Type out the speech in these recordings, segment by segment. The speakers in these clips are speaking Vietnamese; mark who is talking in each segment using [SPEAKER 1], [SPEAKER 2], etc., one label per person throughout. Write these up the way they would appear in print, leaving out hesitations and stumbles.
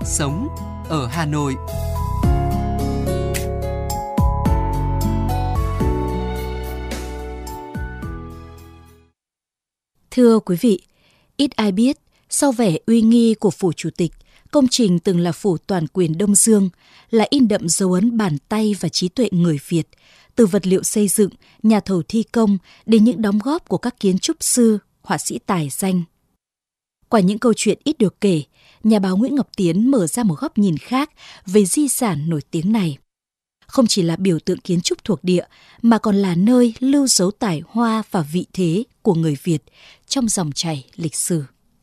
[SPEAKER 1] sống ở Hà Nội.
[SPEAKER 2] Thưa quý vị, ít ai biết, sau vẻ uy nghi của phủ chủ tịch, công trình từng là phủ toàn quyền Đông Dương, là in đậm dấu ấn bàn tay và trí tuệ người Việt, từ vật liệu xây dựng, nhà thầu thi công đến những đóng góp của các kiến trúc sư, họa sĩ tài danh. Qua những câu chuyện ít được kể, nhà báo Nguyễn Ngọc Tiến mở ra một góc nhìn khác về di sản nổi tiếng này. Không chỉ là biểu tượng kiến trúc thuộc địa, mà còn là nơi lưu dấu tài hoa và vị thế của người Việt trong dòng chảy lịch sử.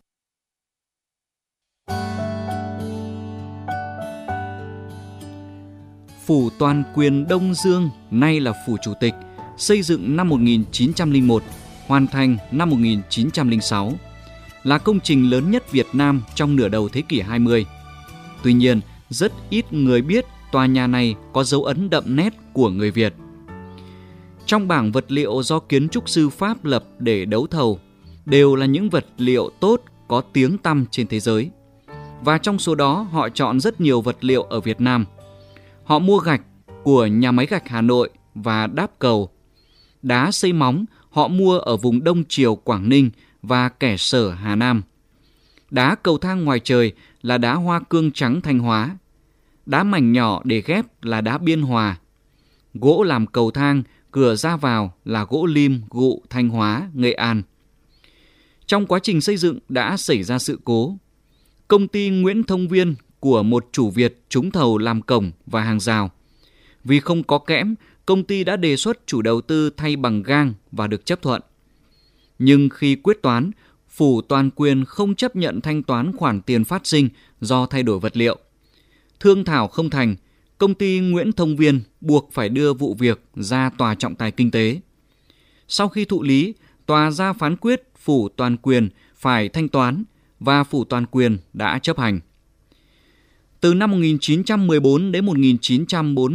[SPEAKER 3] Phủ toàn quyền Đông Dương, nay là phủ chủ tịch, xây dựng năm 1901, hoàn thành năm 1906, là công trình lớn nhất Việt Nam trong nửa đầu thế kỷ 20. Tuy nhiên, rất ít người biết tòa nhà này có dấu ấn đậm nét của người Việt. Trong bảng vật liệu do kiến trúc sư Pháp lập để đấu thầu, đều là những vật liệu tốt có tiếng tăm trên thế giới. Và trong số đó họ chọn rất nhiều vật liệu ở Việt Nam. Họ mua gạch của nhà máy gạch Hà Nội và đáp cầu. Đá xây móng họ mua ở vùng Đông Triều Quảng Ninh và Kẻ Sở Hà Nam. Đá cầu thang ngoài trời là đá hoa cương trắng Thanh Hóa. Đá mảnh nhỏ để ghép là đá Biên Hòa. Gỗ làm cầu thang, cửa ra vào là gỗ lim, gụ Thanh Hóa, Nghệ An. Trong quá trình xây dựng đã xảy ra sự cố. Công ty Nguyễn Thông Viên của một chủ Việt trúng thầu làm cổng và hàng rào. Vì không có kẽm, công ty đã đề xuất chủ đầu tư thay bằng gang và được chấp thuận. Nhưng khi quyết toán, phủ toàn quyền không chấp nhận thanh toán khoản tiền phát sinh do thay đổi vật liệu. Thương thảo không thành, công ty Nguyễn Thông Viên buộc phải đưa vụ việc ra tòa trọng tài kinh tế. Sau khi thụ lý, tòa ra phán quyết phủ toàn quyền phải thanh toán và phủ toàn quyền đã chấp hành. Từ năm 1914 đến 1940,